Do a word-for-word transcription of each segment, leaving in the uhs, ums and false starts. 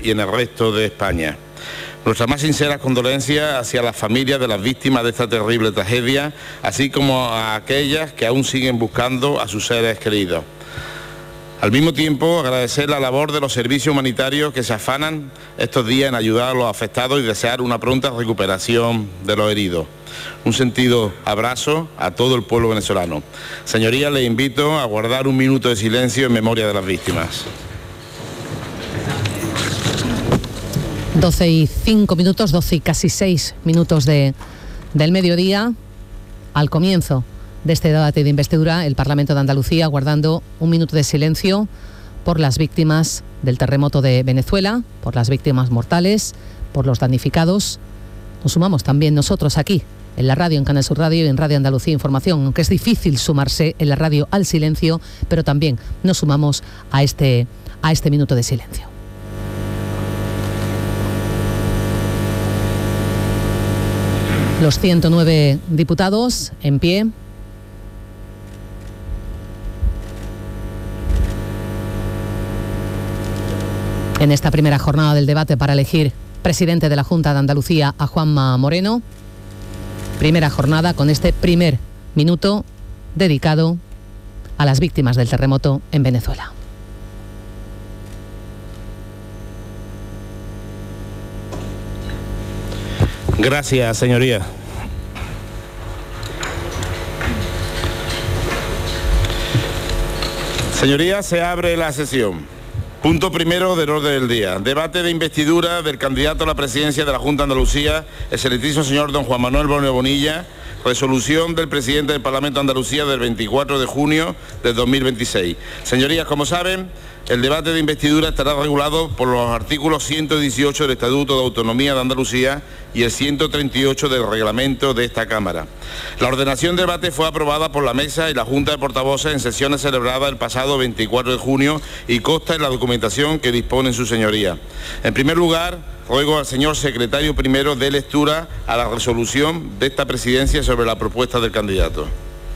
y en el resto de España. Nuestras más sinceras condolencias hacia las familias de las víctimas de esta terrible tragedia, así como a aquellas que aún siguen buscando a sus seres queridos. Al mismo tiempo, agradecer la labor de los servicios humanitarios que se afanan estos días en ayudar a los afectados y desear una pronta recuperación de los heridos. Un sentido abrazo a todo el pueblo venezolano. Señorías, les invito a guardar un minuto de silencio en memoria de las víctimas. doce y cinco minutos, doce y casi seis minutos de, del mediodía, al comienzo de este debate de investidura, el Parlamento de Andalucía guardando un minuto de silencio por las víctimas del terremoto de Venezuela, por las víctimas mortales, por los damnificados. Nos sumamos también nosotros aquí, en la radio, en Canal Sur Radio y en Radio Andalucía Información, aunque es difícil sumarse en la radio al silencio, pero también nos sumamos a este, a este minuto de silencio. Los ciento nueve diputados en pie. En esta primera jornada del debate para elegir presidente de la Junta de Andalucía a Juanma Moreno. Primera jornada con este primer minuto dedicado a las víctimas del terremoto en Venezuela. Gracias, señoría. Señorías, se abre la sesión. Punto primero del orden del día. Debate de investidura del candidato a la presidencia de la Junta de Andalucía, excelentísimo señor don Juan Manuel Moreno Bonilla. Resolución del presidente del Parlamento de Andalucía del veinticuatro de junio de dos mil veintiséis. Señorías, como saben, el debate de investidura estará regulado por los artículos ciento dieciocho del Estatuto de Autonomía de Andalucía y el ciento treinta y ocho del reglamento de esta Cámara. La ordenación del debate fue aprobada por la Mesa y la Junta de Portavoces en sesiones celebradas el pasado veinticuatro de junio y consta en la documentación que disponen sus señorías. En primer lugar, ruego al señor secretario primero de lectura a la resolución de esta presidencia sobre la propuesta del candidato.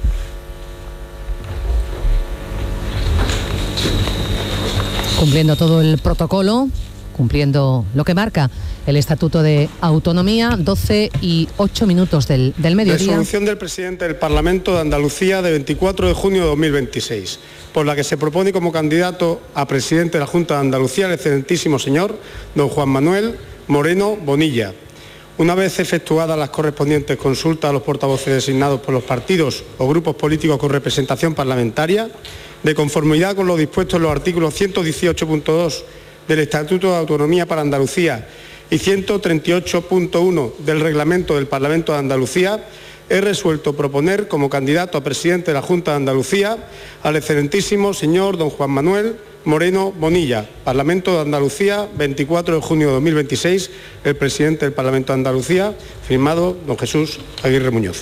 Cumpliendo todo el protocolo, cumpliendo lo que marca el Estatuto de Autonomía, doce y ocho minutos del, del mediodía. Resolución del presidente del Parlamento de Andalucía de veinticuatro de junio de dos mil veintiséis, por la que se propone como candidato a presidente de la Junta de Andalucía el excelentísimo señor don Juan Manuel Moreno Bonilla. Una vez efectuadas las correspondientes consultas a los portavoces designados por los partidos o grupos políticos con representación parlamentaria, de conformidad con lo dispuesto en los artículos ciento dieciocho punto dos del Estatuto de Autonomía para Andalucía y ciento treinta y ocho punto uno del Reglamento del Parlamento de Andalucía, he resuelto proponer como candidato a presidente de la Junta de Andalucía al excelentísimo señor don Juan Manuel Moreno Bonilla. Parlamento de Andalucía, veinticuatro de junio de dos mil veintiséis, el presidente del Parlamento de Andalucía, firmado don Jesús Aguirre Muñoz.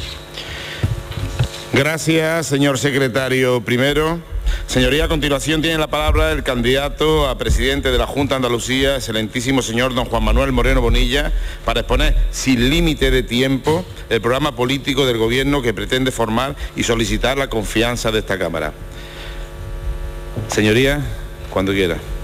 Gracias, señor secretario primero. Señoría, a continuación tiene la palabra el candidato a presidente de la Junta de Andalucía, excelentísimo señor don Juan Manuel Moreno Bonilla, para exponer sin límite de tiempo el programa político del Gobierno que pretende formar y solicitar la confianza de esta Cámara. Señoría, cuando quiera.